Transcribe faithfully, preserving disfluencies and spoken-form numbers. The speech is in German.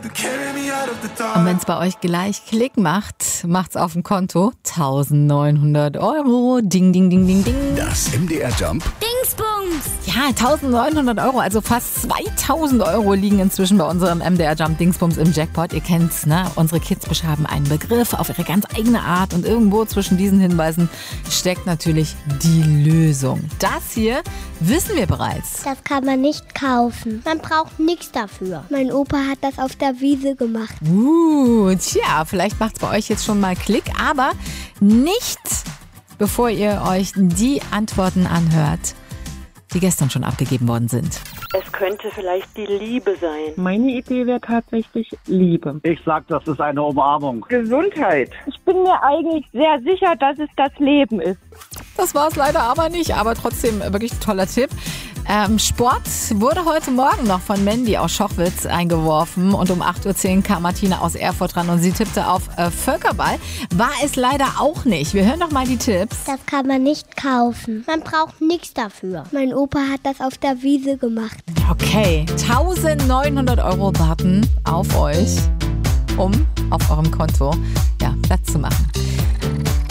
Und wenn es bei euch gleich Klick macht, macht's auf dem Konto eintausendneunhundert Euro. Ding, ding, ding, ding, ding. Das M D R Jump Dingsbums! Ja, eintausendneunhundert Euro, also fast zweitausend Euro liegen inzwischen bei unserem M D R Jump Dingsbums im Jackpot. Ihr kennt's, ne? Unsere Kids beschreiben einen Begriff auf ihre ganz eigene Art und irgendwo zwischen diesen Hinweisen steckt natürlich die Lösung. Das hier wissen wir bereits. Das kann man nicht kaufen. Man braucht nichts dafür. Mein Opa hat das auf der Wiese gemacht. Uh, tja, vielleicht macht's bei euch jetzt schon mal Klick, aber nicht, bevor ihr euch die Antworten anhört, die gestern schon abgegeben worden sind. Es könnte vielleicht die Liebe sein. Meine Idee wäre tatsächlich Liebe. Ich sag, das ist eine Umarmung. Gesundheit. Ich bin mir eigentlich sehr sicher, dass es das Leben ist. Das war es leider aber nicht, aber trotzdem wirklich ein toller Tipp. Ähm, Sport wurde heute Morgen noch von Mandy aus Schochwitz eingeworfen und um acht Uhr zehn kam Martina aus Erfurt dran und sie tippte auf äh, Völkerball. War es leider auch nicht. Wir hören noch mal die Tipps. Das kann man nicht kaufen. Man braucht nichts dafür. Mein Opa hat das auf der Wiese gemacht. Okay, eintausendneunhundert Euro warten auf euch, um auf eurem Konto ja, Platz zu machen.